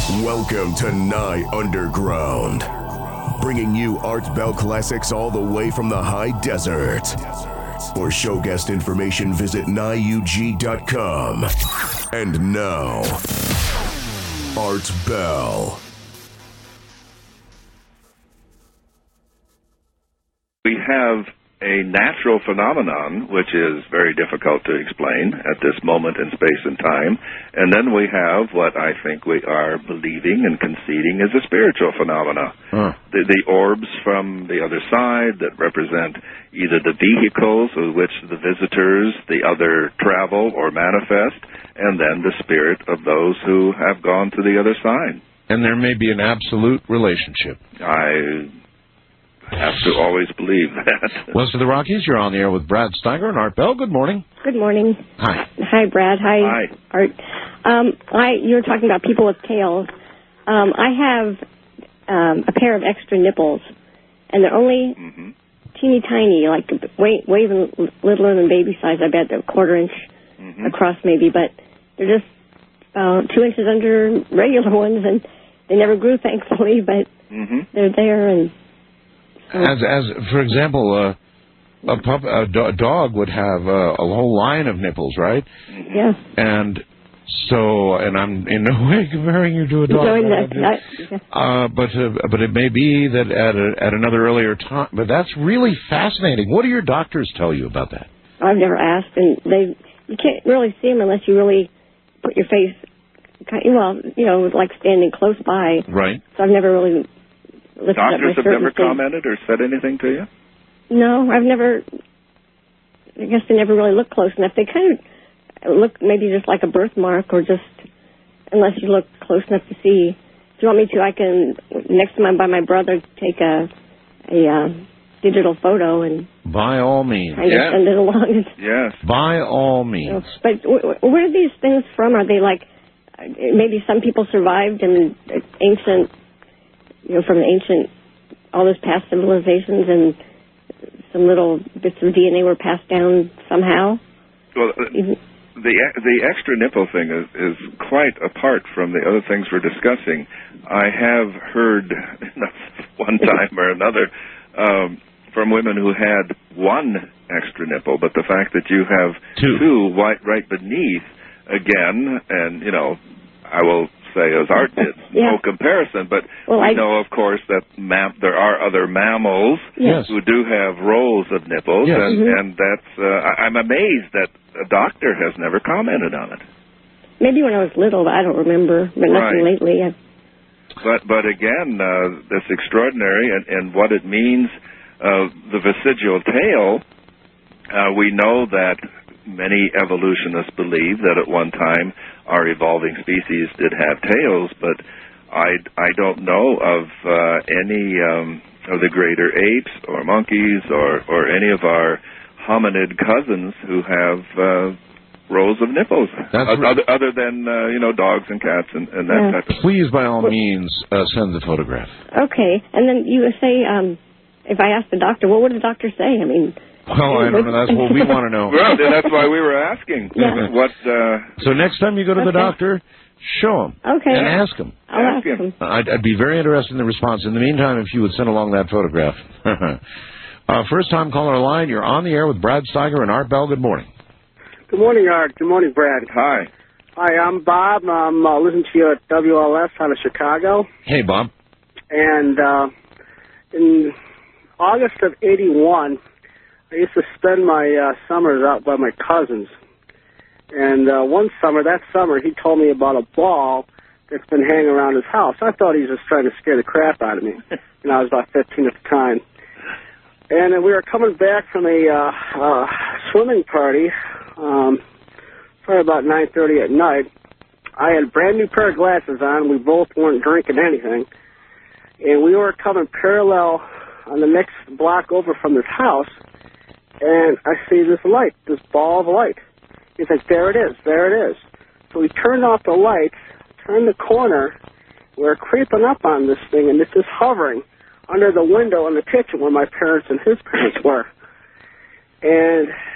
Welcome to Nye Underground, bringing you Art Bell classics all the way from the high desert. For show guest information, visit NyeUG.com. And now, Art Bell. We have a natural phenomenon which is very difficult to explain at this moment in space and time, and then we have what I think we are believing and conceding is a spiritual phenomena. The orbs from the other side that represent either the vehicles with which the visitors, the other travel or manifest, and then the spirit of those who have gone to the other side. And there may be an absolute relationship. I have to always believe that. West of the Rockies, you're on the air with Brad Steiger and Art Bell. Good morning. Good morning. Hi. Hi, Brad. Hi, Art. You were talking about people with tails. I have a pair of extra nipples, and they're only teeny tiny, like way even littler than baby size. I bet a quarter-inch across maybe, but they're just 2 inches under regular ones, and they never grew, thankfully, but they're there. And As for example, a dog would have a whole line of nipples, right? Yes. And so, and I'm in no way comparing you to a dog. But it may be that at another earlier time. But that's really fascinating. What do your doctors tell you about that? I've never asked, and you can't really see them unless you really put your face, like standing close by. Right. So I've never really. Doctors have never commented or said anything to you? No, I guess they never really look close enough. They kind of look maybe just like a birthmark or just, unless you look close enough to see. If you want me to, I can, next time I'm by my brother, take a digital photo and... By all means. Kind of send it along. Yes. By all means. But where are these things from? Are they like, maybe some people survived in ancient... from ancient, all those past civilizations, and some little bits of DNA were passed down somehow? Well, the extra nipple thing is quite apart from the other things we're discussing. I have heard one time or another from women who had one extra nipple, but the fact that you have two right beneath, again, and, I will say, as Art did, no comparison, but we know, of course, that there are other mammals who do have rows of nipples, and that's, I'm amazed that a doctor has never commented on it. Maybe when I was little, but I don't remember, but nothing lately. But again, this extraordinary, and what it means, the vestigial tail, we know that many evolutionists believe that at one time our evolving species did have tails, but I don't know of any of the greater apes or monkeys or any of our hominid cousins who have rows of nipples, other than dogs and cats and that type of thing. Please, by all means, send the photograph. Okay, and then you say, if I ask the doctor, what would the doctor say? I mean... Well, I don't know. That's what we want to know. Well, that's why we were asking. So next time you go to the doctor, show him and ask him. I'll ask him. I'd be very interested in the response. In the meantime, if you would send along that photograph. First-time caller line, you're on the air with Brad Steiger and Art Bell. Good morning. Good morning, Art. Good morning, Brad. Hi. Hi, I'm Bob. I'm listening to you at WLS out of Chicago. Hey, Bob. And in August of '81, I used to spend my summers out by my cousins. And that summer, he told me about a ball that's been hanging around his house. I thought he was just trying to scare the crap out of me. And I was about 15 at the time. And then we were coming back from a swimming party, probably about 9:30 at night. I had a brand-new pair of glasses on. We both weren't drinking anything. And we were coming parallel on the next block over from his house. And I see this light, this ball of light. He's like, there it is. So we turned off the lights, turned the corner. We're creeping up on this thing, and it's just hovering under the window in the kitchen where my parents and his parents were. And